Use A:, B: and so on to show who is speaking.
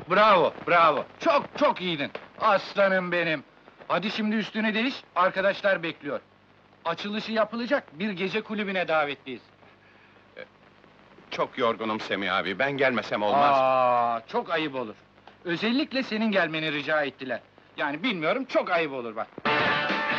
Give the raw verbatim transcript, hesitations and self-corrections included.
A: Bravo, bravo. Çok çok iyiydin. Aslanım benim. Hadi şimdi üstüne değiş, arkadaşlar bekliyor. Açılışı yapılacak, bir gece kulübüne davetliyiz.
B: Çok yorgunum Semih abi, ben gelmesem olmaz.
A: Aa, çok ayıp olur. Özellikle senin gelmeni rica ettiler. Yani bilmiyorum, çok ayıp olur bak.